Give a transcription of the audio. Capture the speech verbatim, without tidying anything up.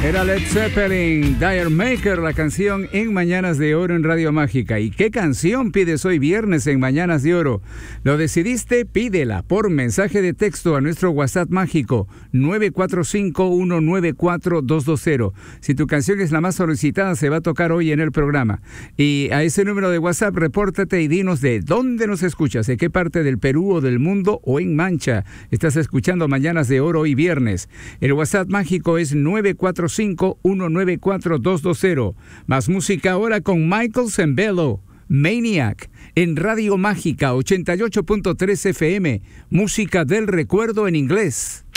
Era Led Zeppelin, Dire Maker, la canción en Mañanas de Oro en Radio Mágica. ¿Y qué canción pides hoy viernes en Mañanas de Oro? ¿Lo decidiste? Pídela por mensaje de texto a nuestro WhatsApp mágico nueve cuatro cinco, uno nueve cuatro, dos dos cero. Si tu canción es la más solicitada, se va a tocar hoy en el programa. Y a ese número de WhatsApp, repórtate y dinos de dónde nos escuchas, de qué parte del Perú o del mundo o en Mancha estás escuchando Mañanas de Oro hoy viernes. El WhatsApp mágico es nueve cuatro cinco, uno nueve cuatro, dos dos cero. Más música ahora con Michael Sembello, Maniac, en Radio Mágica ochenta y ocho punto tres F M, música del recuerdo en inglés.